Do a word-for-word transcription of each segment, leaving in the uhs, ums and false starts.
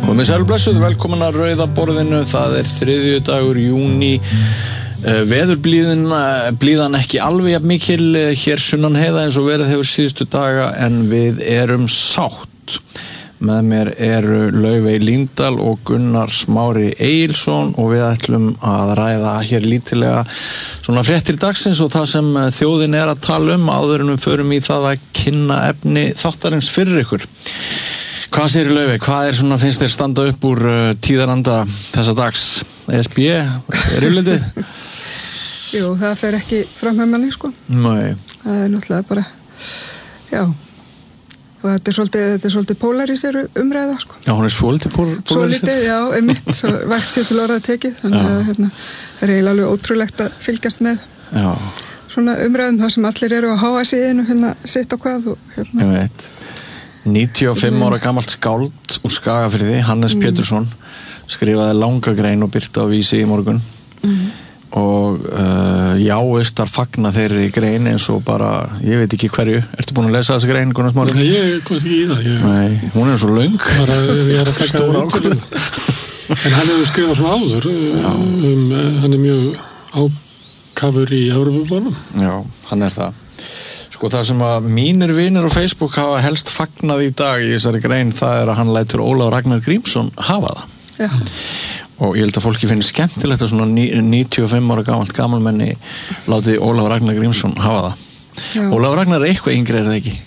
Komið sæl blessuð, velkomin að Rauða borðinu, það er þriðjudagur júní, veðurblíðan blíðan ekki alveg jafn mikil hér sunnan heiða eins og verið hefur síðustu daga en við erum sátt. Með mér eru Laufey Líndal og Gunnar Smári Egilsson og við ætlum að ræða hér lítilega svona fréttir dagsins og það sem þjóðin er að tala um áður en við förum í það að kynna efni þáttarins fyrir ykkur. Hvað segir Laufey? Hvað er svona, finnst þér standa upp úr uh, tíðaranda þessa dags? E S B, er yfirlitið? Jú, það fer ekki fram með manni, sko. Nei. Það er náttúrulega bara, já, og þetta er svolítið, þetta er svolítið pólariseru umræða, sko. Já, hún er svolítið pólariseru? Svolítið, já, einmitt, svo vægt sér til orða tekið, þannig að hérna, það er eiginlega alveg ótrúlegt að fylgjast með já. Svona umræðum þar sem allir eru að háa sig inn og hérna sitt á hvað og hérna. Ég veit. níutíu og fimm ára gamalt skáld úr Skagafirði, Hannes mm. Pétursson, skrifaði langa grein og birti á Vísi í morgun mm. og uh, jáistar fagna þeirri grein eins og bara, ég veit ekki hverju. Ertu búin að lesa þessi grein, Gunnar Smári? Nei, ég komst ekki í það. Ég... Nei, hún er svo löng. Bara, ég er að taka ákvörðun. En hann hefur skrifað svona áður, um, hann er mjög ákafur í Evrópubánum. Já, hann er það. Sko það sem að mínir vinir á Facebook hafa helst fagnað í dag í þessari grein, það er að hann lætur Ólafur Ragnar Grímsson hafa það. Já. Og ég held að fólki finnir skemmtilegt að svona níutíu og fimm ára gamalt gamalmenni láti Ólafur Ragnar Grímsson hafa það. Já. Ólafur Ragnar er eitthvað yngri, er það ekki?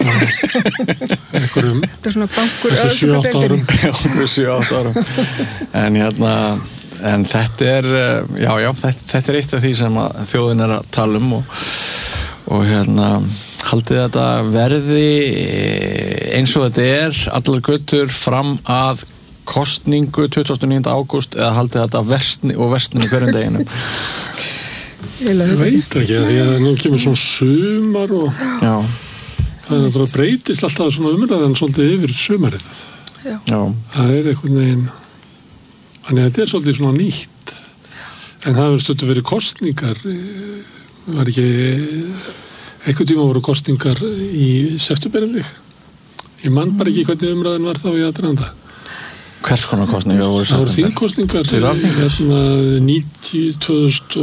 Eitthvað um. Þetta er svona bankur Þetta er sjö átta árum. Já, sjö átta árum. En hérna, en þetta er, já, já, þetta, þetta er eitt af því sem að þjóðin er að tala um og og hérna haldið þetta verði eins og þetta er allar götur fram að kosningu tuttugasta og níunda ágúst eða haldið þetta versni og versni í hverjum deginum? Ég veit ekki, því að nú kemur svona sumar og já. Það er náttúrulega breytist alltaf svona umræðan svolítið yfir sumarið. Já. Já. Það er einhvern veginn, þannig að þetta er svolítið svona nýtt, en það hefur stundum verið kosningar. Var ekki einhvern tíma voru kosningar í september ég mann bara ekki hvernig umræðin var þá í aðdraganda. Hvers konar kosningar voru það voru þingkosningar hérna níutíu, tvö þúsund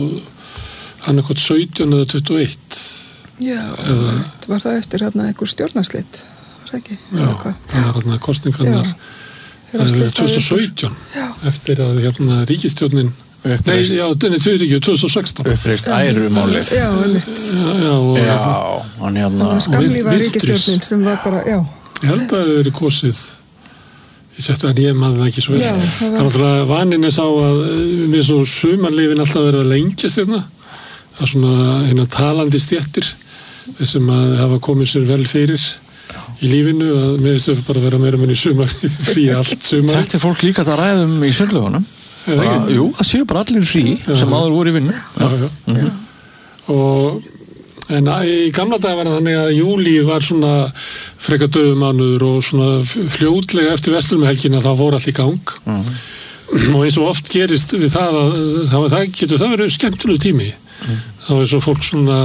og annað hvort sautján eða tuttugu og eitt já, eða, það var það eftir hérna einhver stjórnarslit var það ekki? Já, það var hérna kosningarnar tvö þúsund og sautján já. Eftir að hérna ríkisstjórnin Uppreist. Nei, já, þenni tvö þúsund og sextán Uppreist ærumálið. Já, einmitt. Já, já, og já, hann hérna skamlífa ríkisstjórnin sem var bara, já. Ég held að það hefur verið kosið ég settu að ég maður það ekki svo vel. Já, það var. Það er alltaf vanin er sá að við svo sumarlifin alltaf verið að lengjast hérna. Það er svona hérna talandi stjettir sem að hafa komið sér vel fyrir í lífinu að með þessu bara vera meira menn í sumar frí allt sumar. Þetta er fólk líka að ræðum í sundlaugunum. Bara, jú, það séu bara allir frí já, sem áður voru í vinnu já, já. Mm-hmm. og en í gamla dag var þannig að júlí var svona frekar döfumánuður og svona fljótlega eftir verslunarhelgina þá fór allt í gang mm-hmm. og eins og oft gerist við það að það, það getur það verið skemmtilegu tími mm. þá er svo fólk svona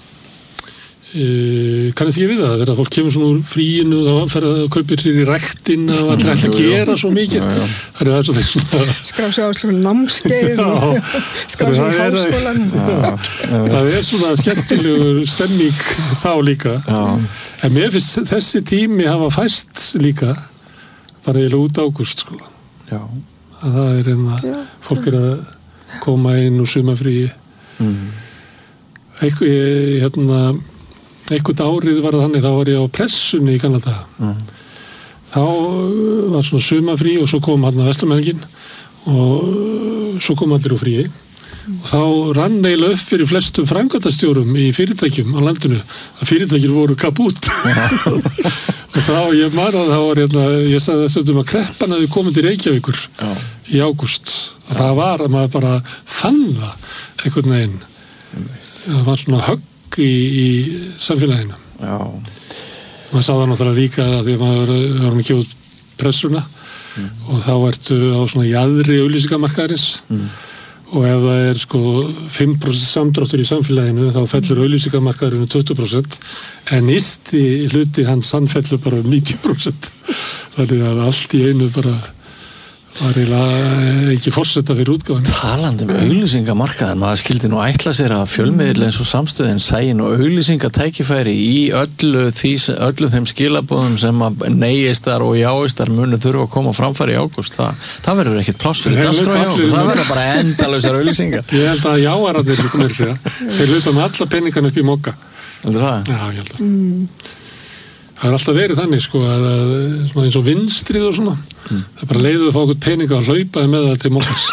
Uh, kannast ekki við það þegar fólk kemur svona úr fríinu og þá fer að kaupir sér í ræktin og það er alltaf að gera svo mikið það er það svona skrá sig á svona námskeið skrá sig í háskólan það er svona skemmtilegur stemning þá líka já. En mér finnst þessi tími hafa fæst líka bara eiginlega út ágúst sko. að það er einna fólk er að koma inn úr sumarfríi mm. eitthvað hérna einhvern árið var það þannig, þá var ég á pressunni í gamla daga. Mm. Þá var svona sumarfrí og svo kom hann að Vesturmelgin og svo kom allir úr fríi mm. og þá rann eiginlega upp fyrir flestum framkvæmdastjórum í fyrirtækjum á landinu að fyrirtækjur voru kapút og þá ég man að það var hérna, ég sagði þess að kreppan hefði komið til Reykjavíkur Já. Í ágúst og það var að maður bara fann það einhvern veginn það var svona högg í, í samfélaginu. Já. Maður sá það náttúrulega líka að því að maður var mikið út pressuna mm. og þá ertu á svona jaðri auglýsingamarkaðarins mm. og ef það er sko fimm prósent samdráttur í samfélaginu þá fellur auglýsingamarkaðurinn tuttugu prósent en ysti hluti hans hann fellur bara um níutíu prósent þannig að allt í einu bara var eiginlega ekki forseta fyrir útgáfan. Talandi um auglýsingamarkaðin, maður skildi nú ætla sér að fjölmiðil eins og Samstöðin sæi nú auglýsingatækifæri í öllu, því, öllu þeim skilabóðum sem að neyistar og jáistar munu þurfa að koma framfæri í ágúst. Þa, það verður ekkert pláss fyrir dagskrá hjá okkur, það verður bara endalausar auglýsingar. Ég held að jáararnir sem komir sér, þeir luta með alla peningan upp í mokka. Heldur það? Já, ég held að. Mm. Það er alltaf verið þannig sko að, að svona eins og vinstrið og svona mm. það er bara leiðuð að fá okkur peninga og hlaupaði með það til mókans.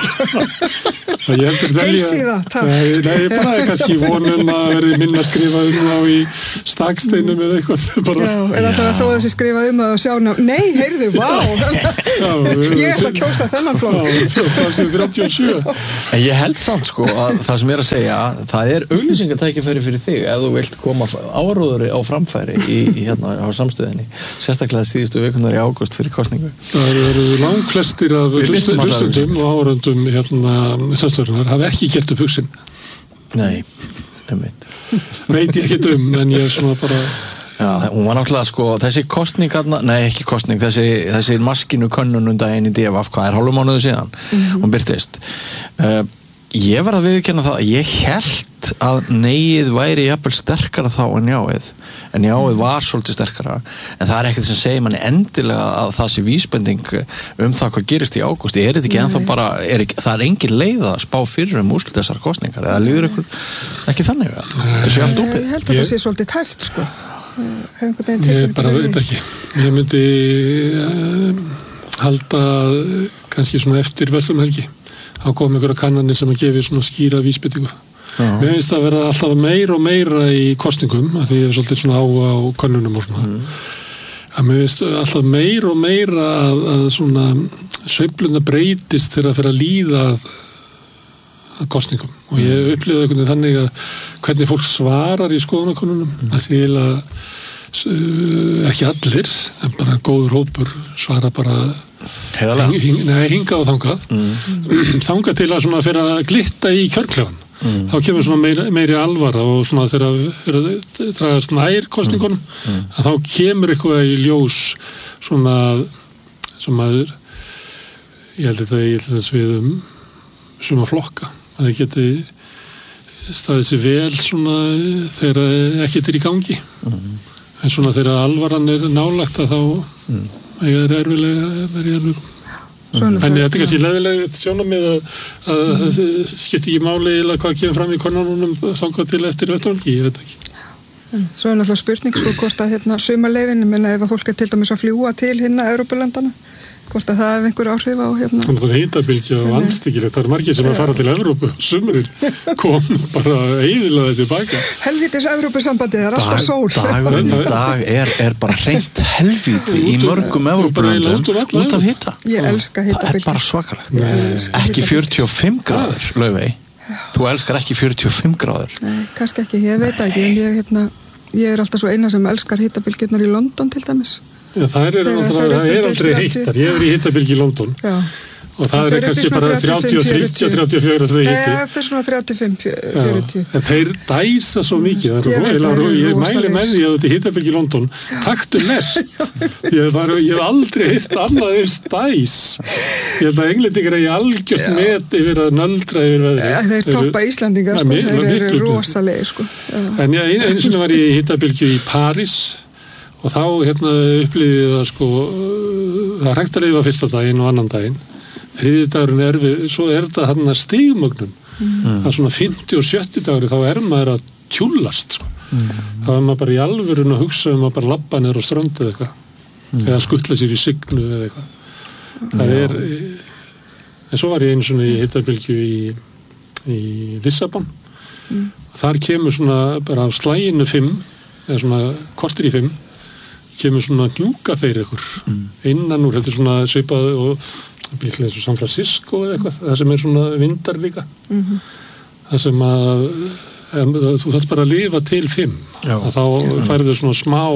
Heilsíða, takk. Nei, nei, bara kannski vonum að verði minna skrifað um á í staksteinum eða eitthvað. Bara, já, eða það var þó þessi skrifað um að sjá ná, nei, heyrðu, vá! Ég ætla að kjósa þennan flokk. Já, það sem þrjátíu og sjö. En ég held samt sko að það sem ég er að segja, það er auglýsingatækifæri fyrir þig ef þú vilt koma áróðuri á framfæri í, í hérna á Samstöðinni, sérstaklega síðustu vikunar í ágúst fyrir kosningu. Það eru langflestir af hlustundum og áhorfendum hérna Samstöðunar hafa ekki gert upp hugsin. Nei, nefnitt. Veit ég ekkert um, en ég er svona bara... Já, hún var náttúrulega sko, þessi kosning, nei ekki kosning, þessi, þessi maskinu könnunum daginn í D F F, hvað er hálfum mánuðu síðan, mm-hmm. hún byrtist. Uh, ég var að viðurkenna það, ég held að neyið væri jafnvel sterkara þá en jáið, en jáið var svolítið sterkara, en það er ekkert sem segir manni endilega að það sé vísbending um það hvað gerist í ágúst. Er þetta ekki ennþá bara, er ekki, það er engin leið að spá fyrir um úrslit þessar kosningar, eða líður ykkur ekki þannig? Það sé allt opið. Ég held að það sé svolítið tæft sko. Ég bara veit ekki. Ég myndi uh, halda kannski svona eftir verslunarhelgi. Þá kom einhverja kannanir sem að gefi svona skýra vísbendingu. Mér finnst það að vera alltaf meira og meira í kosningum, af því ég er svolítið svona á, á könnunum og svona. Mm. Að mér finnst alltaf meira og meira að, að svona sveifluna breytist þegar að fyrir að líða að, að kosningum. Og ég upplifði einhvern veginn þannig að hvernig fólk svarar í skoðanakönnunum, mm. að því að uh, ekki allir, en bara góður hópur svara bara heiðarlega. Hing, nei, hinga og þangað. Mm. Þangað til að svona fyrir að glitta í kjörklefan. Mm. Þá kemur svona meiri, meiri alvara og svona þegar það dragast nær kosningunum, mm. Mm. að þá kemur eitthvað í ljós svona sem að ég held að ég held að við um svona flokka, að það geti staðið sér vel svona þegar ekkert er í gangi. Mm. En svona þegar alvaran er nálagt að þá mm. ég er erfilega verið erfilega. En þetta er kannski leðilegt sjónarmið að, að það skiptir ekki máli eða hvað kemur fram í konunum þangað til eftir vettvangi, ég veit ekki. Svo er náttúrulega spurning sko hvort að hérna sumarleyfin, menna ef að fólk er til dæmis að fljúga til hérna Evrópulandana, hvort að það hefur einhver áhrif á hérna. Þannig að það er hitabylgja og vanstyggilegt, það er margir sem að fara til Evrópu sumrin, kom bara eiginlega tilbaka. Helvítis Evrópusambandið, það er alltaf sól. Dagurinn í dag er, er bara hreint helvíti í mörgum Evrópulöndum út af hita. Ég elska hitabylgju. Það er bara svakalegt. Ekki fjörutíu og fimm gráður, Laufey. Þú elskar ekki fjörutíu og fimm gráður. Nei, kannski ekki, ég veit ekki, en ég, hérna, ég er alltaf svo eina sem elskar hitabylgjurnar í London til dæmis. Já, það er, það er aldrei hittar. Ég er í hittabylgi í London. Já. Og það er kannski bara þrjátíu og þrjú, þrjátíu og fjögur að það hitti. Nei, það er svona þrjátíu og fimm, fjörutíu. En þeir dæsa svo mikið. Það er rosalega, ég mæli með því að þetta er hittabylgi í London. Taktu mest. Ég, var, ég hef aldrei hitt annað eins dæs. Ég held að englendingar er í algjört met yfir að nöldra yfir veðri. Þeir toppa Íslandingar, sko. Þeir eru rosalegir, sko. En ég einu sinni var ég í hittabylgi í París. Og þá hérna upplýði það sko, það er hægt að lifa fyrsta daginn og annan daginn. Þriði dagurinn er við, svo er þetta hann að stigmögnum. Mm. Það er svona fimmti og sjötti dagur, þá er maður að tjúllast sko. Mm. Þá er maður bara í alvörun að hugsa um að bara labba niður á ströndu eða eitthvað. Mm. Eða skuttla sér í signu eða eitthvað. Mm. Það er, en svo var ég einu svona í hittabylgju í, í Lissabon. Mm. Þar kemur svona bara á slæginu fimm, eða svona kortir í fimm, kemur svona hnjúka þeir ykkur mm. innan úr, þetta er svona svipað og líklega eins og San Francisco eða eitthvað, það sem er svona vindar líka mm-hmm. það sem að em, þú þarf bara að lifa til fimm og þá færðu svona smá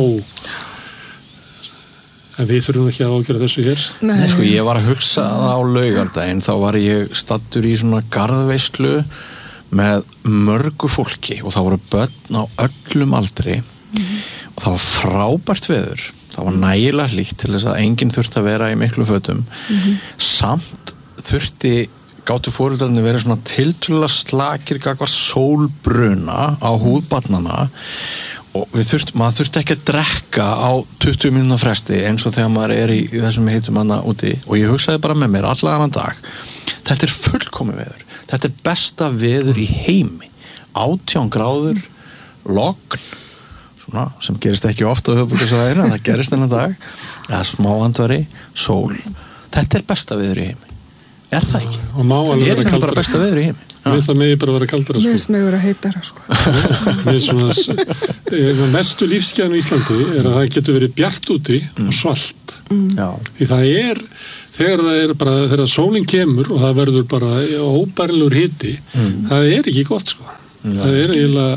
en við þurfum ekki að ágjöra þessu hér. Nei, sko ég var að hugsa það á laugardaginn, þá var ég staddur í svona garðveislu með mörgu fólki og þá voru börn á öllum aldri mm-hmm. og það var frábært veður, það var nægilega hlýtt til þess að enginn þurfti að vera í miklu fötum mm-hmm. samt þurfti gátu foreldrarnir verið svona tiltölulega slakir gagvart sólbruna á húðbarnana og við þurft, maður þurfti ekki að drekka á tuttugu mínútna fresti eins og þegar maður er í, í þessum heitum hana úti og ég hugsaði bara með mér alla annan dag þetta er fullkomið veður þetta er besta veður í heimi átján gráður logn svona, sem gerist ekki ofta á höfuðborgarsvæðinu en það gerist þennan dag eða smá andvari, sól þetta er besta veður í heimi er það ekki? Og má alveg vera kaldara bara besta veður í heimi Mér það megi bara vera kaldara Mér finnst mig vera heitara sko. Mér svona mestu lífsgæðan í Íslandi er að það getur verið bjart úti mm. og svalt mm. því það er þegar það er bara, þegar sólin kemur og það verður bara óbærilegur hiti mm. það er ekki gott sko mm. það er eiginlega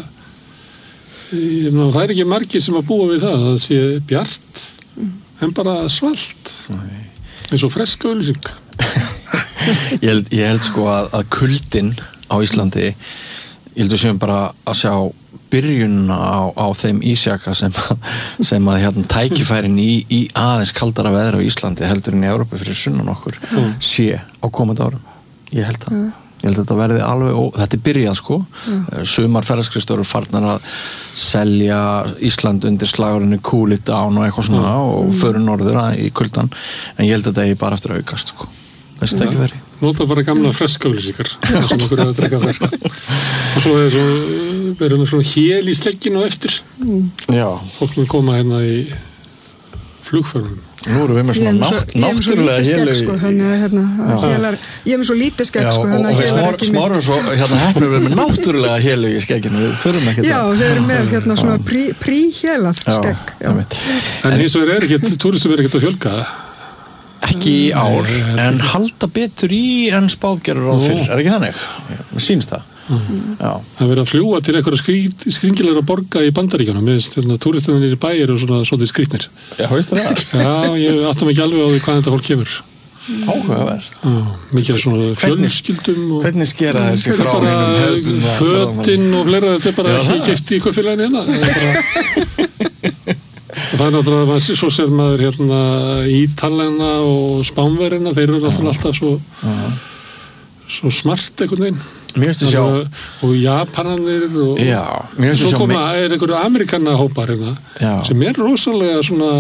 ég meina, það er ekki margir sem að búa við það það sé bjart mm. en bara svalt Nei. eins og freska auglýsing ég, held, ég held sko að, að kuldin á Íslandi ég held að séum bara að sjá byrjunna á, á þeim ísjaka sem, sem að hérna tækifærin í, í aðeins kaldara veður á Íslandi heldur en í Evrópu fyrir sunnan okkur mm. sé á komandi árum ég held það mm. ég held að þetta verði alveg og þetta er byrjað sko mm. sumar ferðaskrifstofur farnar að selja Ísland undir slagurinn cool it down og eitthvað svona mm. og fyrir norður í kuldan en ég held að þetta er bara eftir að aukast sko veist það ekki verið nota bara gamla freskauglýsingar það sem okkur er að drekka ferska og svo er svo verður með svona hél í slegginu á eftir mm. já fólk mun koma hérna í flugförnum nú erum við með svona nátt, náttúrulega hélu sko, hérna, hérna, hélar, ég er með svo lítið skegg sko, og, og við smárum svo hérna hefnum við með náttúrulega hélu í skegginu við þurfum ekki já þau eru með hérna svona prí, príhélað skegg já. en hins vegar er ekki túristum er ekki að fjölga ekki í ár Nei, en halda betur í en spáðgerur á fyrir, er ekki þannig? Mér sýnst það mm. það verið að fljúa til einhverja skringilegra borga í Bandaríkjunum með túristunir í bæir og svona svolítið skrýtnir já, veist það það? já, ég áttum ekki alveg á því hvað þetta fólk kemur áhugaverð mikið svona fjölskyldum og hvernig skera þessi frá hínum fötin og fleira þetta er bara ekki keypt í kaupfélaginu hérna og það er náttúrulega að svo ser maður hérna Ítalena og Spánverina þeir eru náttúrulega alltaf svo uh-huh. svo smart einhvern veginn mér finnst þið sjá og Japananir og já, mér finnst þið sjá svo koma er einhverju Amerikana hópar hérna já. sem er rosalega svona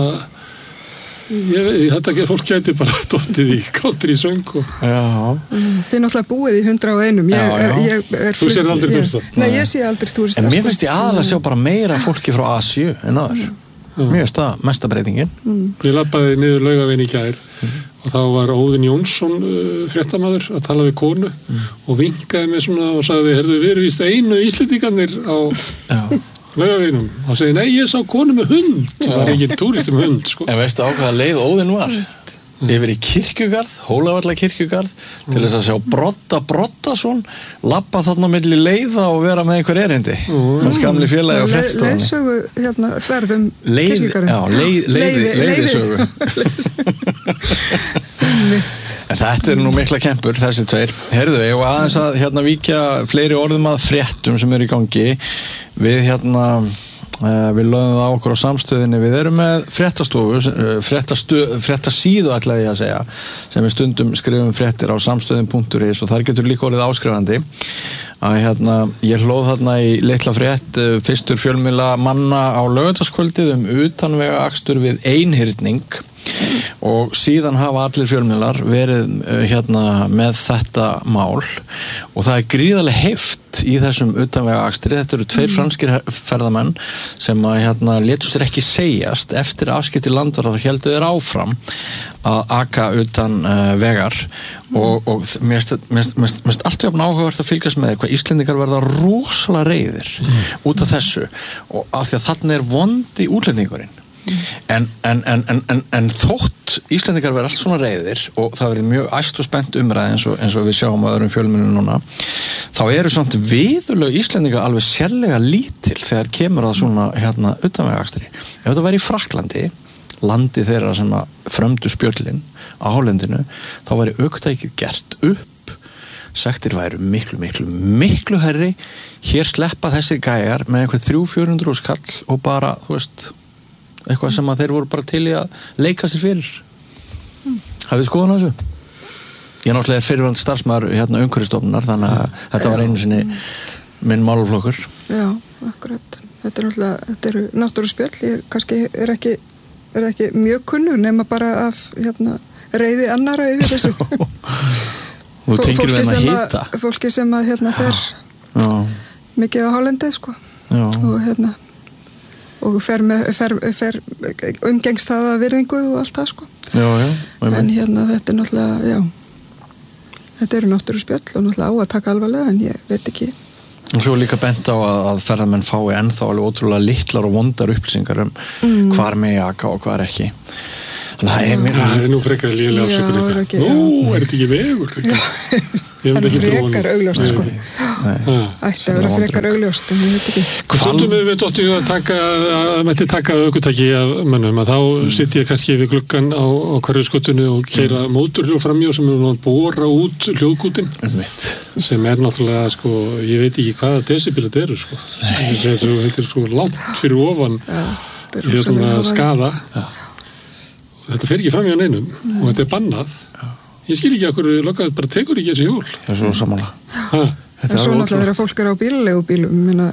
ég veit, þetta ekki að fólk gæti bara dottið í country söng og já þið náttúrulega búið í hundra og einum ég er, ég er þú sér aldrei túrista nei, ég sé aldrei túrista en mér finnst ég aðalega sjá bara meira fólki frá Asíu en aður mjög stað, mesta breytingin mm. ég labbaði niður Laugaveginn í gær mm. og þá var Óðinn Jónsson uh, fréttamaður að tala við konu mm. og vinkaði mig svona og sagði herðu, við erum víst einu Íslendingarnir á Laugaveginum og segi, nei, ég sá konu með hund það var ekki túristi með hund sko. en veistu á hvaða leið Óðinn var? yfir í kirkjugarð, Hólavalla kirkjugarð til þess að sjá Brodda Broddason labba þarna milli leiða og vera með einhver erindi hans gamli félagi og fréttstofunni leiðsögu hérna ferðum leið, kirkjugarðin já, leið, leiði, leiðisögu en þetta er nú mikla kempur þessi tveir, heyrðu ég og aðeins að hérna víkja fleiri orðum að fréttum sem eru í gangi við hérna Uh, við lögum það á okkur á samstöðinni við erum með fréttastofu fréttastöð, fréttasíðu ætlaði ég að segja sem við stundum skrifum fréttir á samstöðin punktur is og þar getur líka orðið áskrifandi að hérna, ég hlóð þarna í litla frétt uh, fyrstur fjölmiðla manna á laugardagskvöldið um utanvega akstur við einhyrning og síðan hafa allir fjölmiðlar verið uh, hérna með þetta mál og það er gríðarlega heift í þessum utanvega akstri þetta eru tveir franskir ferðamenn sem að hérna létu sér ekki segjast eftir afskipti landvarðar héldu þeir áfram að aka utan uh, vegar og, og mér finnst allt jafn áhugavert að fylgjast með hvað Íslendingar verða rosalega reiðir mm. út af þessu og af því að þarna er vondi útlendingurinn En, en, en, en, en þótt Íslendingar verða allt svona reiðir og það verður mjög æst og spennt umræð eins og, eins og við sjáum á öðrum fjölmiðlum núna þá eru samt viðurlög Íslendinga alveg sérlega lítil þegar kemur það svona hérna utanvegaakstri ef þetta væri í Frakklandi landi þeirra sem að frömdu spjöllin á hálendinu þá væri ökutækið gert upp sektir væru miklu, miklu, miklu herri hér sleppa þessir gæjar með einhver þrjú til fjögur hundruð skall og bara, þú veist eitthvað sem að þeir voru bara til í að leika sér fyrir mm. hafið þið skoðun á þessu? Ég náttúrulega er fyrirvændi starfsmaður hérna umhverfisstofnunar þannig að mm. þetta var einu sinni minn málaflokkur. Já, akkurat þetta er náttúrulega, þetta eru náttúruspjöll ég kannski er ekki, er ekki mjög kunnur nema bara af hérna reiði annara yfir þessu Þú tengir við henni að hita fólki sem að hérna fer já. Mikið á hálendið sko já. Og hérna og fer, með, fer, fer umgengst það að virðingu og allt það sko já, já, en hérna þetta er náttúrulega já þetta eru náttúruspjöll og náttúrulega á að taka alvarlega en ég veit ekki og svo líka bent á að, að ferðamenn fái ennþá alveg ótrúlega litlar og vondar upplýsingar um mm. hvar megi aka og hvar ekki Þannig að það er, er nú frekar líðilega afsökun eitthvað. Nú, er þetta ekki vegur? Það er frekar augljóst, sko. Ætti að vera frekar augljóst, en ég veit ekki. Stundum við dóttum við að taka, að mætti taka ökutæki af mönnum, að þá sitt ég kannski við gluggan á, á Hverfisgötunni og keyra mm. mótorhjól framjá sem er að bora út hljóðkútin. Sem er náttúrulega, sko, ég veit ekki hvaða desibel þetta eru, sko. Þetta er sko langt fyrir ofan í svona skaða. Þetta fer ekki fram hjá neinum mm. og þetta er bannað. Ég skil ekki að hverju löggaður bara tekur ekki þessi hjól. Það er svo samanlega. En svo náttúrulega þegar fólk er á bílalegu bílum, minna,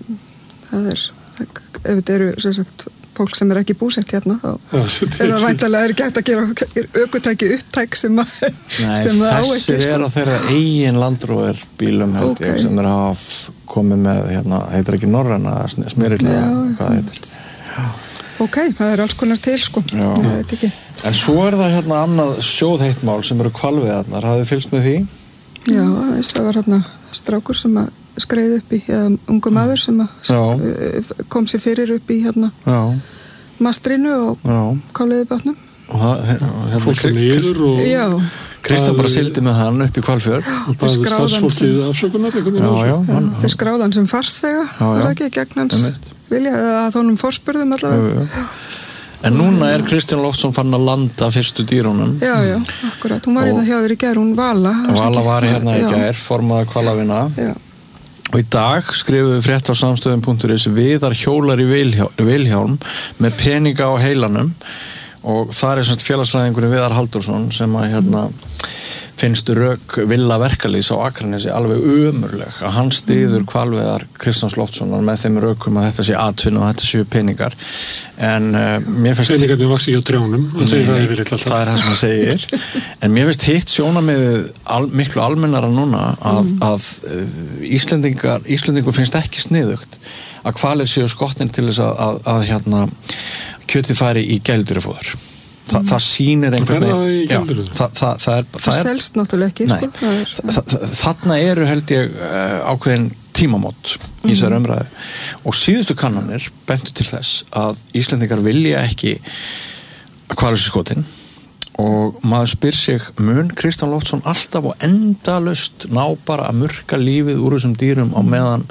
það er, það, ef þetta eru sem sagt, fólk sem er ekki búsett hérna, þá Já, er það væntanlega er ekki hægt að gera ökutæki upptæk sem að Nei, sem það á ekki. Nei, þessir er á þeirra eigin landróðir bílum held okay. ég, sem er að komið með, hérna, heitir ekki Norræna, smyrilega, hvað heitir. Já. Ok, það er alls konar til sko ég veit ekki. En svo er það hérna annað sjóðheitmál sem eru hvalveiðarnar, hafið þið fylgst með því? Já, það var hérna strákur sem að skreið upp í eða ungu maður sem að kom sér fyrir upp í hérna Já. Mastrinu og Káliði bátnum og það hérna, fólk niður og Já. Kristján bara sildi með hann upp í Hvalfjörð og það er starfsfólkið afsökunar þeir skráðan sem farþega var ekki gegn hans vilja að þónum forspurðum allavega. Já, já. En núna er Kristján Loftsson fann að landa fyrstu dýrunum. Já, já, akkurat. Hún var hérna hjá þér í gær, hún Vala. Vala var hérna í gær, formaði hvalavina. Já. Og í dag skrifuðu frétt á samstöðum punktur is Viðar hjólar í Vilhjálm með peninga á heilanum og það er semst félagsfræðingurinn Viðar Halldórsson sem að hérna finnst rök Villa Verkalýs á Akranesi alveg ömurleg að hann styður hvalveiðar Kristjáns Loftssonar með þeim rökum að þetta sé atvinna og þetta séu peningar en uh, mér finnst peningarnir vaxi á trjánum Nei, það er það sem hann segir en mér finnst hitt sjónarmiðið al, miklu almennara núna að, mm. að uh, Íslendingar Íslendingur finnst ekki sniðugt að hvalir séu skottin til þess að, að, að hérna, kjötið færi í gæludýrafóður Þa, það sýnir einhvern veginn já, það, það, það, er, það er selst náttúrulega ekki nei, sko, er, það, það, þarna eru held ég uh, ákveðin tímamót í mm. þessar umræðu og síðustu kannanir bentu til þess að Íslendingar vilja ekki hvalveiðiskotin og maður spyr sig mun Kristján Loftsson alltaf og endalaust ná bara að murka lífið úr þessum dýrum á meðan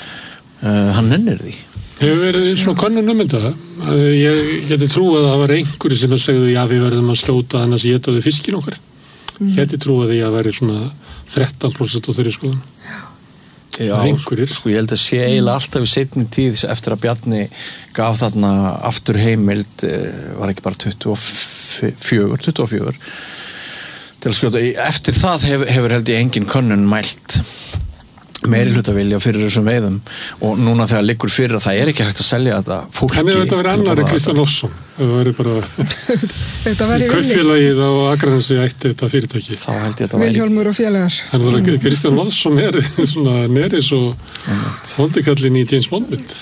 uh, hann nennir því Hefur verið svona könnun um þetta að ég geti trúið að það var einhverju sem að segðu já við verðum að slóta annars ég geta við fiskin okkar mm. geti trúið að ég að veri svona þrettán prósent á þeirri skoðun Já, sko ég held að sé eiginlega alltaf í seinni tíð eftir að Bjarni gaf þarna aftur heimild var ekki bara tuttugu og fjögur tuttugu og fjögur til að skjóta eftir það hefur, hefur held ég engin könnun mælt meiri hlutavilja fyrir þessum veiðum og núna þegar liggur fyrir að það er ekki hægt að selja þetta fólki Henni þetta verið annar en Kristján Loftsson það verið bara kaupfélagið á Akranesi ætti þetta fyrirtæki þá held ég þetta væri Vilhjálmur og félagar en Kristján Loftsson er svona neris og hóndikallin í James Bond mynd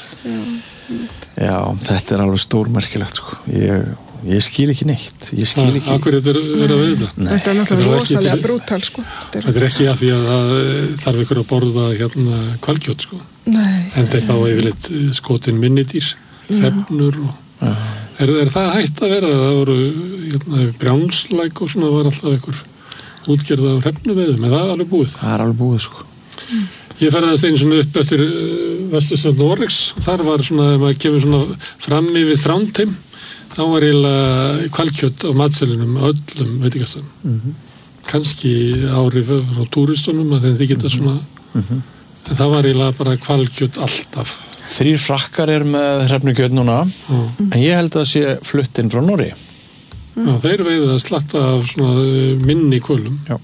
Já, þetta er alveg stórmerkilegt sko ég Ég skil ekki neitt. Ég skil ekki... Akkur þetta er að veið það? Þetta er náttúrulega rosalega brútal, sko. Þetta er ekki að því að það þarf ykkur að borða hérna hvalkjöt, sko. Nei. En þetta er þá yfirleitt skotin minnidýr, hrefnur og... Er, er það hægt að vera? Það voru hérna, brjánslæk og svona var alltaf ykkur útgerða á hrefnuveiðum. Er það alveg búið? Það er alveg búið, sko. Mm. Ég ferðast einu svona upp eftir Vesturströnd Noregs. Þar var svona, ef maður kemur svona fram yfir Þrándheim þá var eiginlega hvalkjöt á matselinum öllum veitingastöðum. Mm-hmm. Kannski árið frá túristunum að þeim þið geta svona mm-hmm. en það var eiginlega bara hvalkjöt alltaf Þrír frakkar er með Hrefnu Gjöld núna, mm. en ég held að sé flutt inn frá Noregi. Mm. Já, þeir veiða að slatta af svona minni kvölum. Já.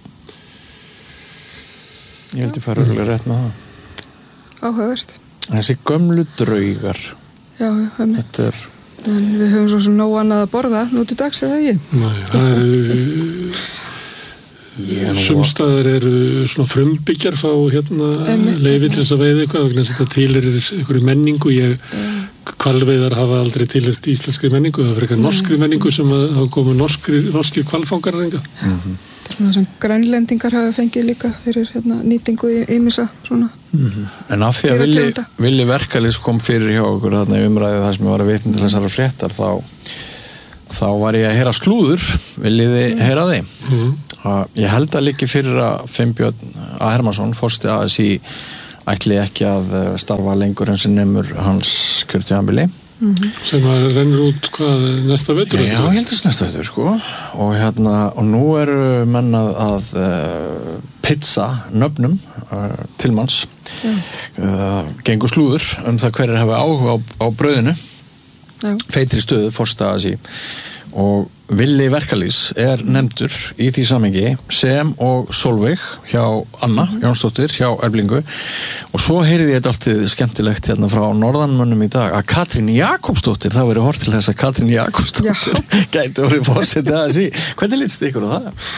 Ég held ég fara örgulega rétt með það. Áhugavert. Þessi gömlu draugar. Já, það er mitt. Þetta er... En við höfum svo sem nóg annað að borða nú til dags, eða ekki? Nei, það eru... Sumstaðar eru svona frumbyggjar fá hérna leyfi til þess að veiða eitthvað vegna þetta tilheyrir einhverju menningu ég hvalveiðar hafa aldrei tilheyrt íslenskri menningu það er frekar norskri menningu sem hafa komið norskri, norskir hvalfangar mm-hmm. Svona sem grænlendingar hafa fengið líka fyrir hérna, nýtingu í ýmissa svona mm-hmm. En af því að villi, villi verkalýs kom fyrir hjá okkur þarna í umræðu þar sem ég var að vitna til þessara fréttar þá, þá var ég að heyra slúður viljiði mm. heyra því mm. Ég held að líki fyrir að Finnbjörn A. Hermansson, forsti A S í ætli ekki að starfa lengur en sem nemur hans kjörtímabili mm-hmm. sem að rennur út hvað næsta vetur? Já, ég held þess næsta vetur sko og, hérna, og nú eru menn að, að uh, pizza nöfnum uh, tilmanns mm. uh, gengur slúður um það hverjir hafa áhuga á, á brauðinu mm. feitri stöðu forsti A S í og Villi Verkalýs er nefndur í því samhengi sem og Solveig hjá Anna Jónsdóttir hjá Eflingu og svo heyrði ég alltaf skemmtilegt hérna frá norðanmönnum í dag að Katrín Jakobsdóttir, það verið hort til þess að Katrín Jakobsdóttir gæti orðið forseti A S í. Hvernig lítst ykkur á það?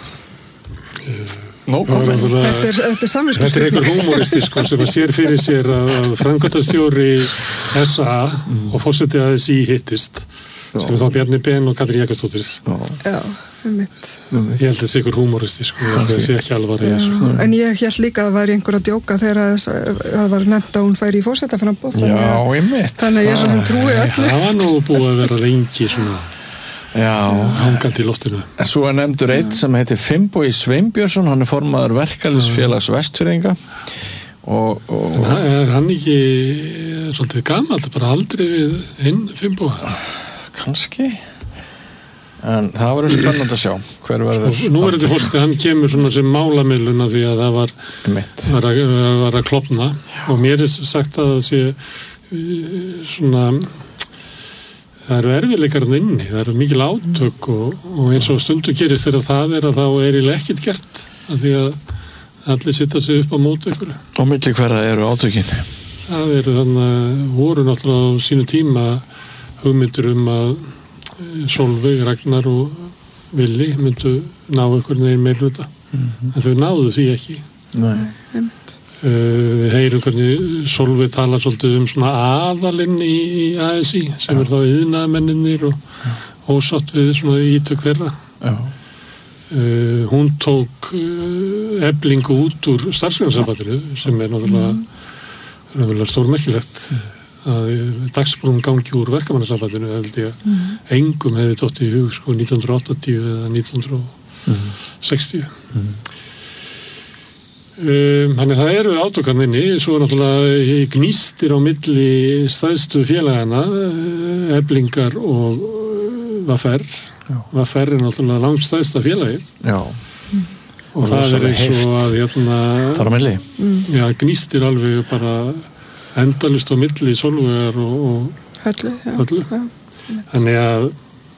No comment. Þetta er, þetta er samviskustjórn. Þetta er einhver humoristi sko, sem að sér fyrir sér að framkvæmdastjóri S A mm. og forseti A S í hittist sem er þá Bjarni Ben og Katrín Jakobsdóttir. Já, um mitt. Ég held að það sé ykkur humoristi sko, það sé ekki alvar í þessu. En ég held líka að það væri einhver að djóka þegar það var nefnt að hún færi í forsetaframboð. Já, ég mitt. Þannig að ég svona trúi öllu. Það var nú búið að vera lengi svona Já, hangandi í loftinu. En svo er nefndur einn sem heitir Finnbogi Sveinbjörnsson, hann er formaður verkalýðsfélags Vestfirðinga og, og er hann ekki svolítið gamalt, bara aldrei við hinn Finnboga? Kannski en það var spennandi að sjá hver verður nú er þetta fórst að hann kemur svona sem málamiðluna því að það var, var, að, var að klopna og mér er sagt að það sé svona það eru erfiðleikarinn inni það eru mikil átök og, og eins og stundu gerist þegar það er að þá er eiginlega ekkert gert af því að allir sitta sig upp á móti ykkur og milli hverra eru átökin það eru þannig að voru náttúrulega á sínu tíma hugmyndur um að Solveig, Ragnar og Villi myndu ná einhvern veginn meirhluta mm-hmm. en þau náðu því ekki Nei. Uh, við heyrum hvernig Solveig talar svolítið um svona aðalinn í, í A S í sem Já. Er þá iðnaðarmennirnir og ósátt við svona ítök þeirra uh, hún tók uh, Eflingu út úr starfsgreinasambandinu sem er náttúrulega mm. stórmerkilegt að dagsbrún gangi úr verkamannasambandinu held ég að mm. engum hefði dótt í hug sko nítján hundruð áttatíu eða nítján hundruð sextíu mm. um, þannig það eru átökan inni svo er náttúrulega gnýstir á milli stæðstu félagana Eflingar og V F R V F R er náttúrulega langt stæðsta félagi Já mm. og, og það er eins og að hérna, þar á milli mm. já, gnýstir alveg bara endalust á milli Solveigar og, og Höllu, já, Höllu. Já. Þannig að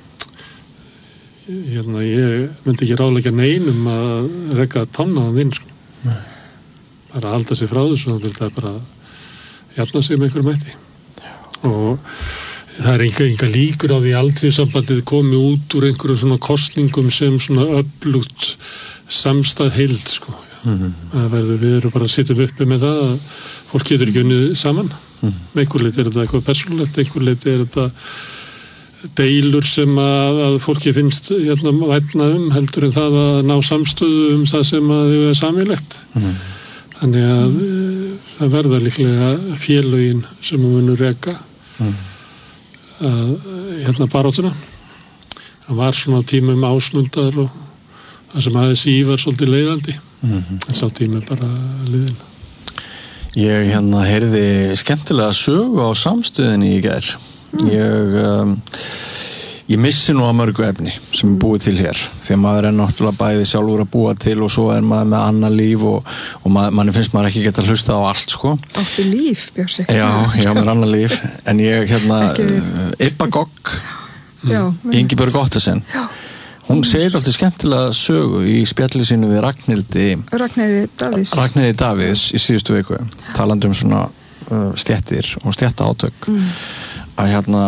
hérna, ég myndi ekki ráðleggja neinum að rekka tannaðan inn sko. bara að halda sig frá þessu þannig að það bara jafna sig með einhverjum mætti og það er enga, enga líkur á því Alþýðusambandið komi út úr einhverjum svona kosningum sem svona öflugt samstæð heild sko. Mm-hmm. Það verður, við erum bara að sitja uppi með það að fólk getur ekki unnið saman mm. með einhver leiti er þetta eitthvað persónulegt einhver leiti er þetta deilur sem að, að fólki finnst hérna vætna um heldur en það að ná samstöðu um það sem að þau er samilegt mm. þannig að mm. það verða líklega félögin sem við munum reka mm. að hérna baráttuna það var svona tímum ásmundar og það sem A S í var svolítið leiðandi mm. en sá tímum bara liðin Ég hérna heyrði skemmtilega sögu á samstöðinni í gær. Mm. Ég, um, ég missi nú að mörgu efni sem er búið til hér því að maður er náttúrulega bæði sjálfur að búa til og svo er maður með annað líf og, og maður, manni finnst maður ekki geta hlusta á allt sko. Áttu líf, Björsi? Já, já, mér er annað líf en ég hérna, Ibba Gogg Ingibjörg Ottesen hún segir alltaf skemmtilega sögu í spjalli sínu við Ragnhildi Ragnheiði Davíðs Ragnheiði Davíðs í síðustu viku talandi um svona uh, stéttir og stéttaátök mm. að hérna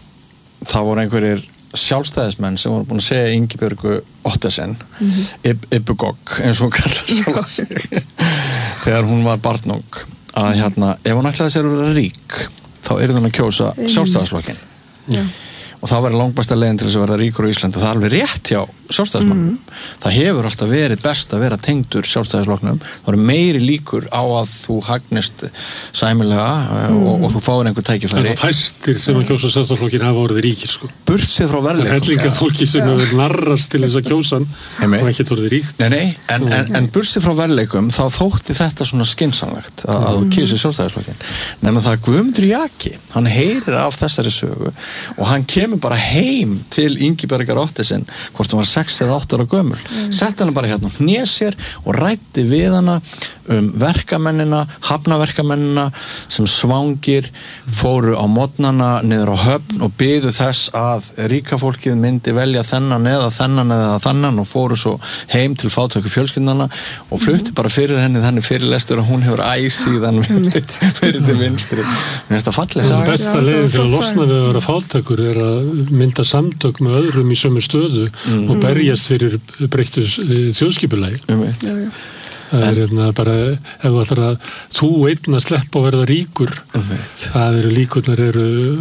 það voru einhverjir sjálfstæðismenn sem voru búin að segja Ingibjörgu Ottesen mm-hmm. Ibba Gogg eins og hún kallar sjálf sig þegar hún var barnung að hérna ef hún ætlaði sér að vera rík þá yrði hún að kjósa sjálfstæðisflokkinn Já og það væri langbæsta leiðin til þess að verða ríkur á Íslandi og það er alveg rétt hjá sjálfstæðismannum mm. það hefur alltaf verið best að vera tengdur sjálfstæðisflokknum, það eru meiri líkur á að þú hagnist sæmilega mm. og, og þú fáir einhver tækifæri. Það er fæstir sem að kjósa sjálfstæðisflokkin hafa orðið ríkir sko. Burtsið frá verðleikum. Það er hellinga fólki sem hefur narrast til þess að kjósa hann og ekki orðið ríkt. Nei, nei, en, en, en burtsið frá verðleikum þá þótti þetta svona skynsamlegt að, mm. að þú kýsi sjálfstæðisflokkin. Nefnum það Guðmundur Jaki, hann heyrir af þessari sögu og hann kemur bara heim til Ingibjargar Ottesen hvort hún var sex eða átta ára gömul mm. sett hana bara hérna hnés sér og ræddi við hana um verkamennina, hafnaverkamennina sem svangir fóru á mótnana niður á höfn og biðu þess að ríka fólkið myndi velja þennan eða þennan eða þennan og fóru svo heim til fátæku fjölskyldnanna og flutti bara fyrir henni þannig fyrirlestur að hún hefur æsíðan verið, verið til vinstri. Mér finnst það falleg saga. Besta leiðin til að losna við að vera fátækur er að mynda samtök með öðrum í sömu stöðu mm. og berjast fyrir breyttu þjóðskipulagi. Um það er hérna bara ef þú ætlar að þú einn að sleppa og verða ríkur um það eru líkurnar eru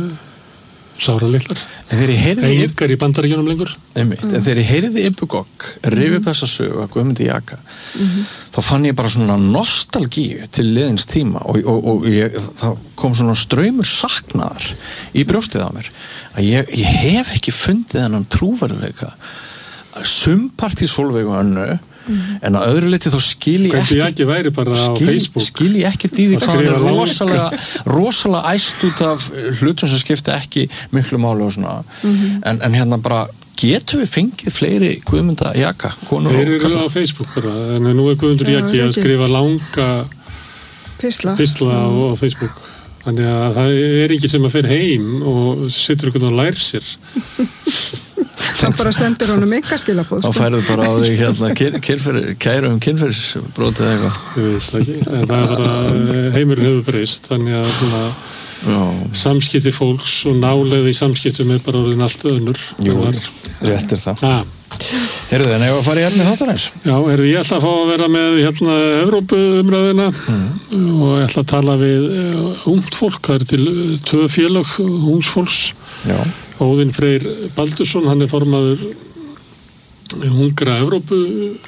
sáralitlar engar í Bandaríkjunum lengur um mm. en þegar ég heyriði Ibba Gogg rifið upp þessa sögu að Guðmundi Jaka mm-hmm. þá fann ég bara svona nostalgíu til liðins tíma og, og, og ég, það kom svona straumur saknaðar í brjóstið á mér að ég, ég hef ekki fundið þennan trúverðuleika sumpart í Sólveigu Önnu Mm. en að öðru leiti þá skil ég ekkert skil, skil ég ekkert í því hvað hann er rosalega, rosalega æst út af hlutum sem skipta ekki miklu máli og svona mm-hmm. en, en hérna bara getum við fengið fleiri Guðmunda Jaka konur þeir eru á Facebook bara en nú er Guðmundur Jaki að skrifa langa pisla, pisla mm. á Facebook þannig að það er ekki sem að fer heim og situr ykkur og lær sér þá bara sendir honum enga skilabóð þá færðu bara á því hérna kynfyrir, kæru um kynfyrirsbrótið eða eitthvað ég veit ekki, en það er bara heimurinn hefur breyst þannig að svona, samskipti fólks og nálega í samskiptum er bara orðin allt önnur Jú, rétt er það ah. Heyrðu þið, en ef að fara í efni þáttarins Já, heyrðu, ég ætla að fá að vera með hérna Evrópuumræðina mm. og ég ætla að tala við uh, ungt fólk, það er til tvö félag ungs fólks Já Óðinn Freyr Baldursson, hann er formaður ungra Evrópu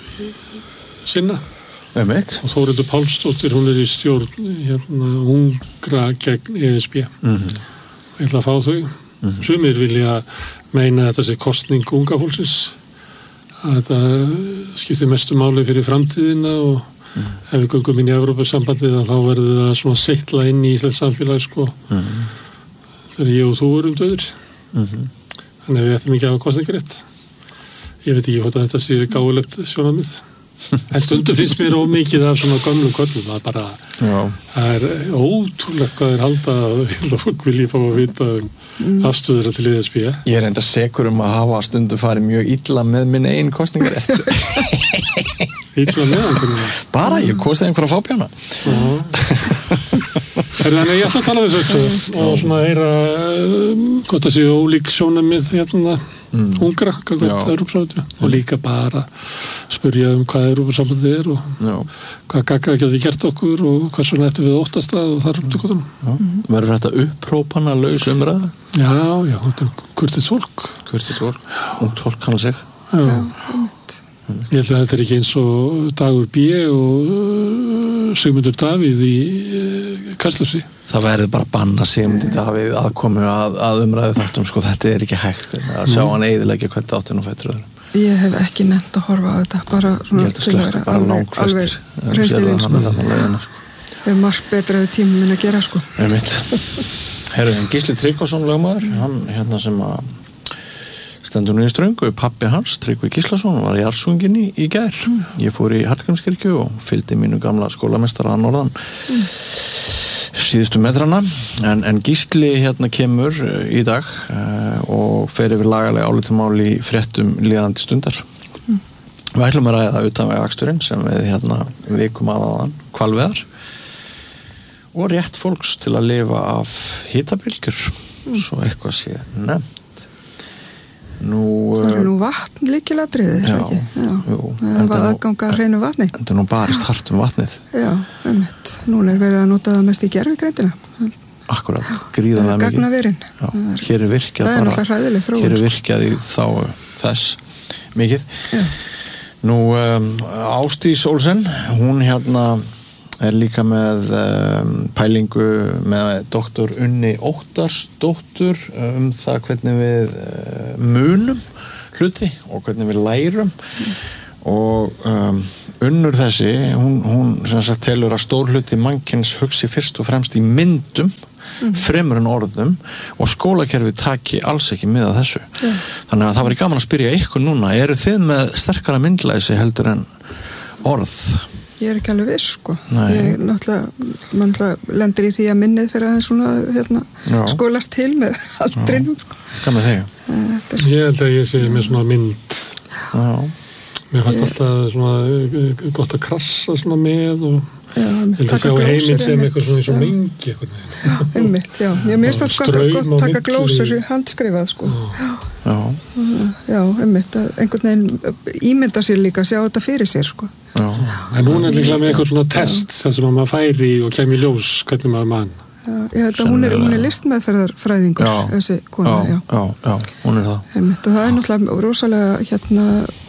sinna Einmitt. og Þórhildur Pálsdóttir, hún er í stjórn hérna, ungra gegn E S B mm-hmm. ég ætla að fá þau mm-hmm. sumir vilja meina að þetta sé kosning unga fólksins að þetta skiptir mestu máli fyrir framtíðina og mm. ef við göngum inn í Evrópusambandið þá verður það svona seitla inn í Íslands samfélag sko mm. þegar ég og þú erum döður Mm-hmm. þannig að við ættum ekki að hafa kostningarétt ég veit ekki hvort að þetta sé gáulegt sjónarmið en stundum finnst mér ómikið af svona gömlum köllum það er bara Já. það er ótrúlegt hvað er halda að fólk vilji fá að vita um mm. afstöður til E S B ég er enda sekur um að hafa stundum farið mjög illa með minn einn kostningarétt illa með hann bara ég kostið einhverja fábjána Þannig að ég ætla að tala þessu og svona heyra hvort það séu ólík sjónarmið hérna mm. ungra og líka bara spyrja um hvað Evrópusambandið er og Já. hvað gaggar geti gert okkur og hvað svona ættum við óttast að og þar um til gotum. Verður þetta upprópana laus umræða? Já, já, þetta er kurteis fólk. Kurteis fólk, ungt fólk kann sig. Já, já. Ég held að þetta er ekki eins og Dagur B. og Sigmundur Davíð í Kastljósi. Það verður bara að banna Sigmundur Davíð aðkomu að, að umræðu þáttum, sko, þetta er ekki hægt að sjá hann eyðileggja hvert áttinn og fættur öðrum. Ég hef ekki nefnt að horfa á þetta, bara svona til að vera alveg, alveg hreistilinn, sko. Það er margt betra við tímum en að gera, sko. Einmitt. Herru, Gísli Tryggvason lögmaður, hann hérna sem að stendur nú í Ströngu, pappi hans, Tryggvi Gíslason, var í Jarðsungin í, í gær. Mm. Ég fór í Hallgrímskirkju og fylgdi mínu gamla skólamestara að norðan mm. síðustu metrana, en, en Gísli hérna kemur í dag uh, og fer yfir lagalega álitamál í fréttum líðandi stundar. Mm. Við ætlum að ræða utanvegaaksturinn sem við hérna vikum aðaðan, hvalveðar og rétt fólks til að lifa af hitabylgjur, mm. svo eitthvað sé nefnt. Nú, það er nú vatn líkilatriðið, ekki? Já, jú. Það var aðganga að hreinu vatni. En það er nú barist hart um vatnið. Já, einmitt. Núna er verið að nota það mest í gervigreindina. Akkurat, gríðarlega mikið. Gagnaverin. Já, hér er virkjað það er náttúrulega hræðileg þróun. Hér er virkjað í þá þess mikið. Já. Nú, um, Ásdís Olsen, hún hérna er líka með um, pælingu með doktor Unni Óttarsdóttur um það hvernig við uh, munum hluti og hvernig við lærum mm. og um, Unnur þessi, hún, hún sem sagt telur að stór hluti mannkyns hugsi fyrst og fremst í myndum mm. fremur en orðum og skólakerfið taki alls ekki mið að þessu. Mm. Þannig að það var gaman að spyrja ykkur núna, eru þið með sterkara myndlæsi heldur en orð? Ég er ekki alveg viss, sko. Nei. Ég náttúrulega, mann lendir í því að minnið fyrir að svona, hérna, skólast til með aldrinum, sko. Hvað með þig? Er... Ég held að ég sé með svona mynd. Já. Mér fannst ég... alltaf svona gott að krassa svona með og já, ég held að sjá heiminn sem eitthvað svona eins og mengi eitthvað. Já, einmitt, já. Ég mér finnst alltaf gott að taka glósur handskrifað, sko. Já. Já. Já, einmitt, að einhvern veginn ímynda sér líka að sjá þetta fyrir sér, sko. Já. En hún er líklega með eitthvað svona test sem að maður færi og kemur í ljós hvernig maður mann. Já, ég held að hún er, hún er listmeðferðarfræðingur, þessi kona, já. Já, já, já, hún er það. Einmitt, og það er náttúrulega rosalega hérna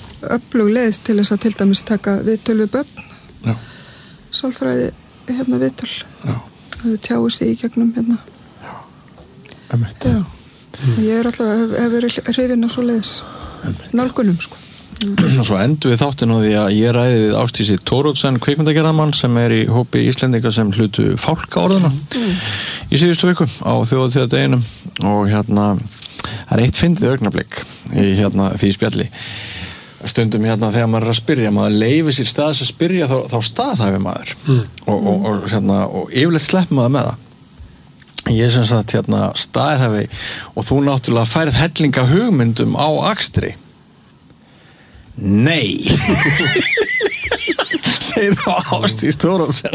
öflug leið til þess að til dæmis taka viðtöl við börn. Já. Sálfræði hérna viðtöl. Já. Það tjáu sig í gegnum hérna. Já, einmitt. Já. Mm. Ég er alltaf, hef, hef verið hrifin á svo leiðis nálgunum, sko. Og svo endur við þáttinn á því að ég ræði við Ásdísi Thoroddsen kvikmyndagerðarmann sem er í hópi Íslendinga sem hlutu fálkaorðuna mm. í síðustu viku á þjóðhátíðardeginum og hérna það er eitt fyndið augnablik í hérna því spjalli stundum hérna þegar maður er að spyrja maður leifir sér staðs að spyrja þá, þá staðhæfi maður mm. og, og, og, hérna, og yfirleitt slepp maður með það ég er sem sagt hérna staðhæfi og þú náttúrulega færið hellinga hugmyndum á akstri. Nei segir þá Ásdís Thoroddsen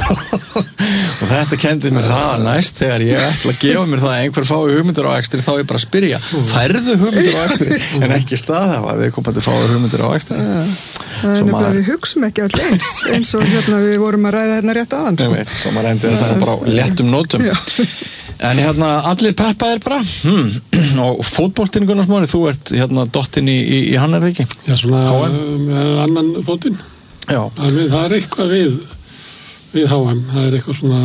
og þetta kendi mér það næst þegar ég ætla að gefa mér það að einhver fái hugmyndur á akstri þá ég bara spyrja færðu hugmyndur á akstri en ekki staðhafa við komandi fái hugmyndur á akstri ja, það er nefnilega að við hugsum ekki all eins eins og hérna við vorum að ræða hérna rétt aðan sko. Veit, svo maður endur það bara á léttum nótum já. En hérna allir peppaðir bara hmm. og fótboltinn Gunnar Smári þú ert hérna dottinn í, í, í hann er það ekki? Já svona með annan fótinn Já. Það, það er eitthvað við við H M, það er eitthvað svona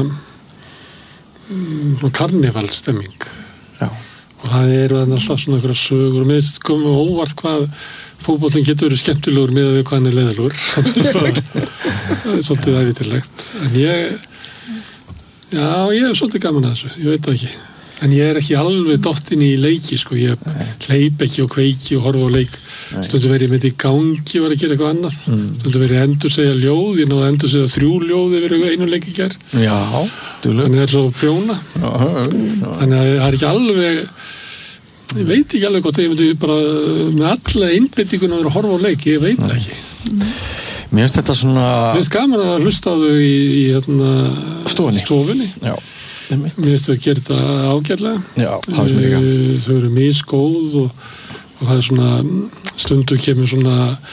svona karnevalstemming Já. Og það eru alltaf svona eitthvað sögur og mér komum óvart hvað fótboltinn getur verið skemmtilegur með að við hvað hann er leiðilegur það er svolítið ævitilegt en ég já, ég er svolítið gaman að þessu, ég veit það ekki en ég er ekki alveg dottinn í leiki sko, ég hleyp ekki og kveiki og horfa á leik stundum verið með þetta í gangi var að gera eitthvað annað mm. stundum verið að endur segja ljóð ég náðu að endur segja þrjú ljóð yfir einu leik í gær já, þannig að það er svo prjóna já, já. Þannig að það er ekki alveg ég veit ekki alveg hvort ég myndi bara með alla innbyttingun að vera að horfa á leik ég veit það ekki mm. Mér finnst þetta svona Mér finnst gaman að hlusta á þau í, í hérna, stofunni, stofunni. Já, Mér finnst þau að gera þetta ágætlega Já, það er mér líka Þau eru misgóð og, og það er svona stundu kemur svona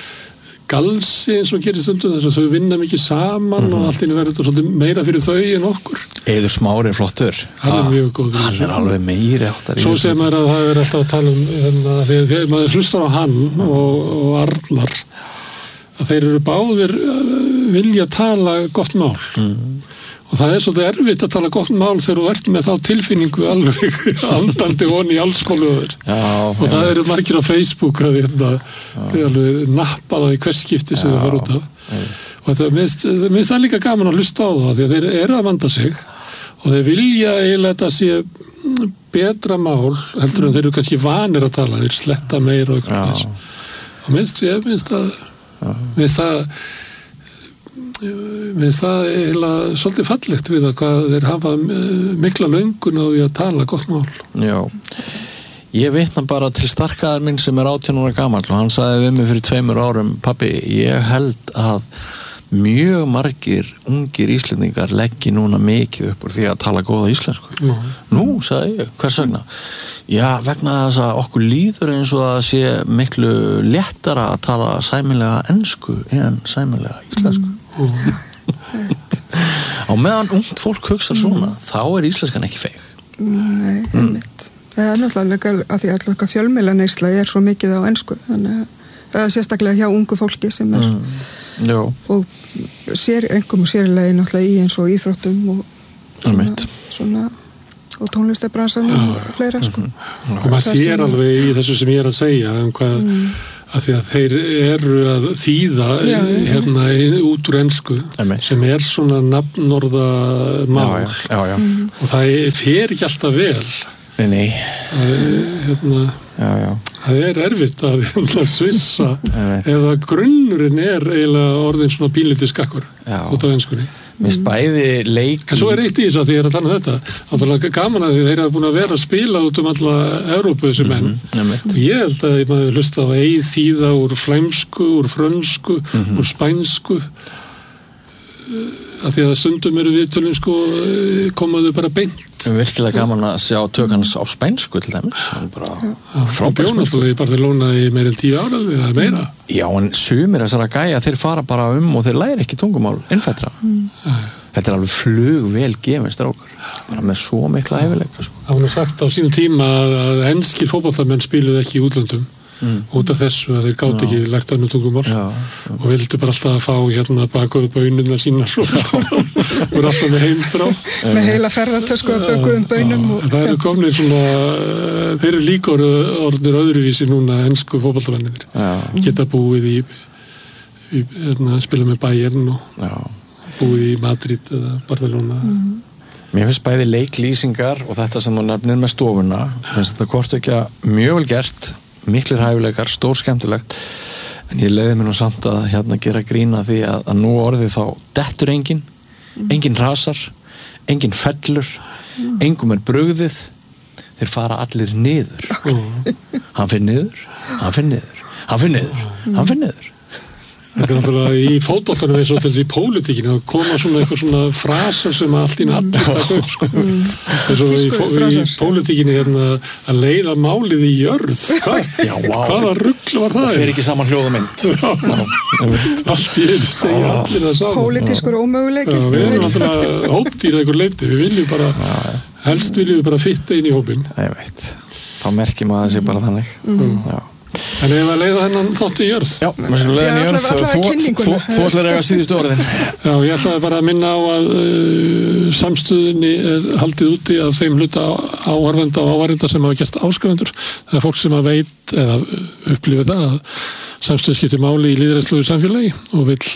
galsi eins og gerir stundu þess að þau vinna mikið saman mm-hmm. og allt einu verður þetta svolítið meira fyrir þau en okkur Eiður Smári er flottur Hann er mjög góður Hann er alveg meiri áttar Svo segir maður að það er alltaf að tala um hérna, þegar, þegar maður hlustar á hann og, og Arnar að þeir eru báðir vilja tala gott mál mm. og það er svolítið erfitt að tala gott mál þegar þú ert með þá tilfinningu alveg andandi honi í allskóluður og það eru margir á Facebook að það alveg nappa það í hvers skipti sem það fara út af og þetta minnst það líka gaman að hlusta á það því að þeir eru að vanda sig og þeir vilja eiginlega þetta sé betra mál heldur en þeir eru kannski vanir að tala, þeir sletta meira og eitthvað þess. Og minnst, ég minnst að minnst að minnst það eiginlega svolítið fallegt við að hvað þeir hafa mikla löngun á því að tala gott mál. Já. Ég vitna bara til starkaðar minn sem er átján ára gamall og hann sagði við mig fyrir tveimur árum, pabbi, ég held að mjög margir ungir Íslendingar leggi núna mikið upp úr því að tala góða íslensku. Mm. Nú, sagði ég, hvers vegna? Já, vegna þess að okkur líður eins og að sé miklu léttara að tala sæmilega ensku en sæmilega íslensku. Mm. Á meðan ungt fólk hugsar svona, mm. þá er íslenskan ekki feig. Nei, einmitt. Það er náttúrulega að því að alltaf fjölmiðlaneysla er svo mikið á ensku, þannig að það er sérstaklega hjá ungu fólki sem er mm. og sér, einhverjum sérlega náttúrulega í eins og íþróttum og svona, svona og tónlistarbransan og fleira sko. Mm-hmm. Og maður sér sem alveg í þessu sem ég er að segja um hvað mm. að því að þeir eru að þýða já, hérna út úr ensku sem er svona nafnorða mál já, já, já. Mm. og það fer ekki alltaf vel. Nei, nei. Það er, hérna, já, já. Það er erfitt að hérna, svissa eða grunnurinn er eiginlega orðin svona pínlítið skakkur út af enskunni. Mér spæði leik. En svo er eitt í þess að því ég er að tala um þetta. Náttúrulega gaman að því þeir hafa búin að vera að spila út um alla Evrópu þessi menn. Mm-hmm. Ég held að ég maður hlusta á eið þýða úr flæmsku, úr frönsku, mm-hmm. úr spænsku. Að því að stundum eru viðtölum sko komaðu bara beint. Virkilega gaman að sjá tökans á spænsku til dæmis. Frábært spænsku. Í Barcelona í meir en tíu ára eða meira. Já, en sumir þessara gæja þeir fara bara um og þeir læra ekki tungumál innfættra. Mm. Þetta er alveg flugvel gefinn strákar. Bara með svo mikla hæfileika. Sko. Það var sagt á sínum tíma að enskir fótboltamenn spiluðu ekki í útlöndum. Mm. Út af þessu að þeir gátt ekki lært annar tungumál já, já. Og vildu bara alltaf að fá hérna bakuðu bönuna sína og voru alltaf með heimstrá með heila ferðartösku að bakuðum bönum og, það eru komnið svona þeir eru líka orðnir öðruvísi núna ensku fótboltamennir geta búið í, í hérna, spila með Bayern og já. Búið í Madrid eða Barcelona mm. Mér finnst bæði leiklýsingar og þetta sem þú nefnir með stofuna finnst þetta hvort ekki að mjög vel gert miklir hæfileikar, stór skemmtilegt en ég leiði mér nú samt að hérna gera grína því að, að nú orðið þá dettur engin, mm. engin rasar engin fellur mm. engum er brugðið þeir fara allir niður mm. hann fyrir niður, hann fyrir niður hann fyrir niður, mm. hann fyrir niður Þetta er náttúrulega í fótboltanum eins og til þessi í pólitíkinu að koma svona eitthvað svona frasa sem allt í allir taka upp sko. eins og í, í pólitíkinu hérna, að leiða málið í jörð hvað? Já, wow. Hvaða rugl var það? Það fer ekki saman hljóðamynd allt í einu segja ah. allir það saman pólitískur ómöguleiki Við erum náttúrulega hópdýra einhver leiti við viljum bara, ah. helst viljum við bara fitta inn í hópin Ég veit, þá merkjum að það sé bara þannig mm. Já En ef að leiða hennan þátt í jörð Já, við skulum leiða henni í jörð Þú ætlar eiga síðustu orðin Já, ég ætlaði bara að minna á að uh, samstöðunni er haldið úti af þeim hluta áhorfenda og áhorfenda sem hafa gert áskrifendur það er fólk sem að veit eða upplifið það að samstöð skiptir máli í lýðræðislegu samfélagi og vill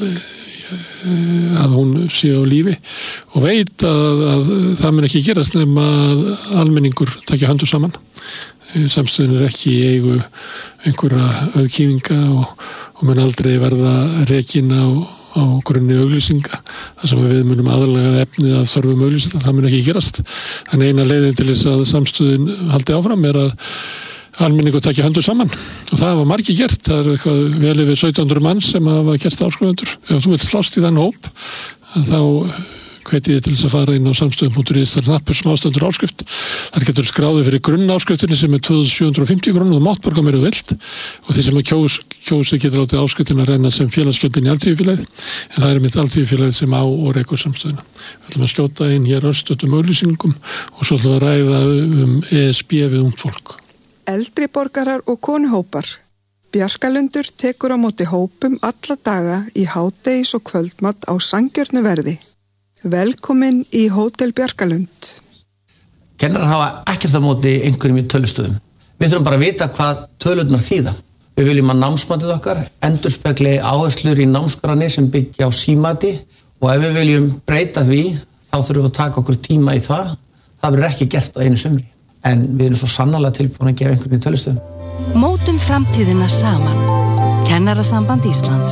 uh, að hún sé á lífi og veit að, að það mun ekki gerast nema að almenningur takja höndu saman samstöðun er ekki í eigu einhverja auðkýfinga og, og mun aldrei verða rekin á, á grunni auglýsinga þar sem við munum aðalega efnið að þörfum auglýsinga, það mun ekki gerast þannig eina leiðin til þess að samstöðun haldi áfram er að almenningu takja höndu saman og það hafa margir gert, það er eitthvað vel yfir sautján hundruð manns sem hafa gert áskrifundur ef þú vilt slást í þann hóp þá hveti ég til þess að fara inn á samstöðum punktur is þar nappur sem ástendur áskrift þar getur skráðið fyrir grunnáskriftinni sem er tvö þúsund sjö hundruð og fimmtíu krónur og mátt borga meira vilt og því sem að kjós, kjósi getur látið áskriftin að renna sem félagsgjöldin í alþýðufélagið en það er mitt alþýðufélagið sem á og rekur samstöðuna. Við ætlum að skjóta inn hér örstöttum auglýsingum og svo ætlum að ræða um E S B við ungt fólk. Eldri borgarar og konuhópar Bjarkalundur tekur á móti hópum alla daga í hádegis og kvöldmat á sanngjörnu verði. Velkomin í Hótel Bjarkalund. Kennarar hafa ekkert á móti einhverjum í tölustöðum. Við þurfum bara að vita hvað tölurnar þýða. Við viljum að námsmatið okkar endurspegli áherslur í námskránni sem byggja á símati og ef við viljum breyta því þá þurfum við að taka okkur tíma í það. Það verður ekki gert á einu sumri. en við erum svo sannarlega tilbúin að gefa einhvern veginn tölustöðum. Mótum framtíðina saman. Kennarasamband Íslands.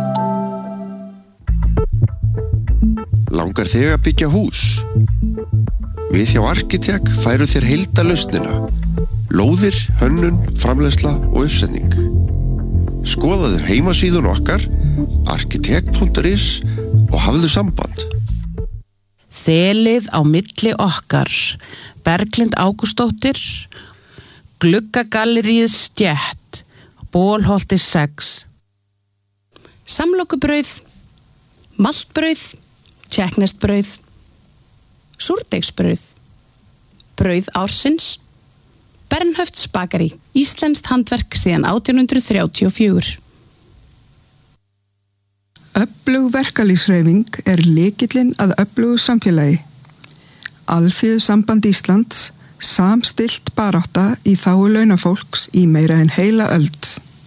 Langar þig að byggja hús? Við hjá Arkitek færum þér heildarlausnina. Lóðir, hönnun, framleiðsla og uppsetning. Skoðaðu heimasíðun okkar arkitek punktur is og hafðu samband. Þelið á milli okkar, Berglind Ágústsdóttir, Gluggagalleríið Stjett, Bólholti sex. Samlokubrauð, maltbrauð, tékkneskt brauð, súrdeigsbrauð, brauð ársins, Bernhöfts bakari, íslenskt handverk síðan átján hundrað þrjátíu og fjögur. Öflug verkalýðshreyfing er lykillinn að öflugu samfélagi. Alþýðusamband Íslands, samstillt barátta í þágu launafólks í meira en heila öld.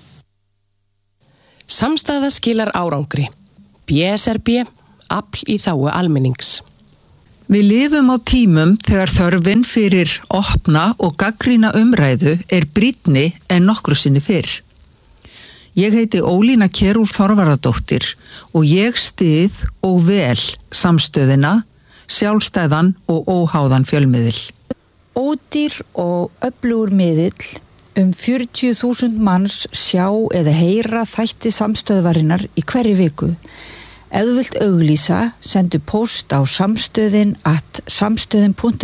Samstaða skilar árangri. B S R B, afl í þágu almennings. Við lifum á tímum þegar þörfin fyrir opna og gagnrýna umræðu er brýnni en nokkru sinni fyrr. Ég heiti Ólína Kjerúlf Þorvarðardóttir og ég styð og vel samstöðina, sjálfstæðan og óháðan fjölmiðil. Ódýr og öflugur miðill, um fjörutíu þúsund manns sjá eða heyra þætti samstöðvarinnar í hverri viku. Ef þú vilt auglýsa, sendu post á samstöðin at samstöðin punktur is